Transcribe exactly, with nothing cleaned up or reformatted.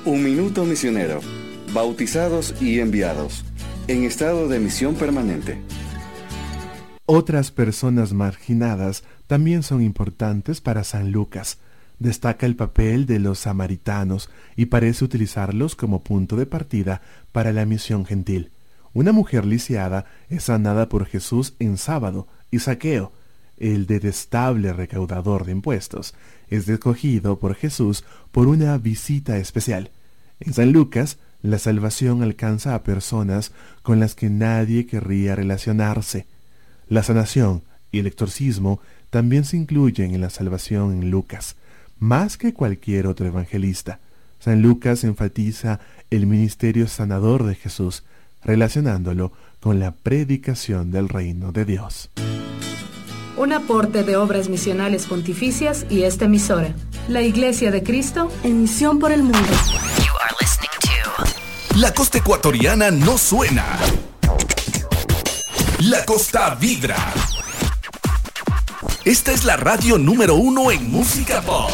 Un minuto misionero. Bautizados y enviados. En estado de misión permanente. Otras personas marginadas también son importantes para San Lucas. Destaca el papel de los samaritanos y parece utilizarlos como punto de partida para la misión gentil. Una mujer lisiada es sanada por Jesús en sábado, y Zaqueo, el detestable recaudador de impuestos, es escogido por Jesús por una visita especial. En San Lucas, la salvación alcanza a personas con las que nadie querría relacionarse. La sanación y el exorcismo también se incluyen en la salvación en Lucas, más que cualquier otro evangelista. San Lucas enfatiza el ministerio sanador de Jesús, relacionándolo con la predicación del reino de Dios. Un aporte de Obras Misionales Pontificias y esta emisora, la Iglesia de Cristo en misión por el mundo. You are listening to... La costa ecuatoriana no suena. La costa vibra. Esta es la radio número uno en música pop.